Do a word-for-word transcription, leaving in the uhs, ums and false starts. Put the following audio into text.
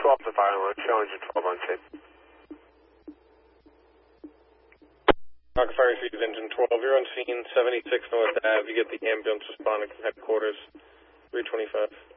twelve to fire alert, Challenger twelve on tape. Rock Fire Feed Engine twelve, you're on scene seventy-six North Ave. You get the ambulance responding from headquarters, three twenty-five.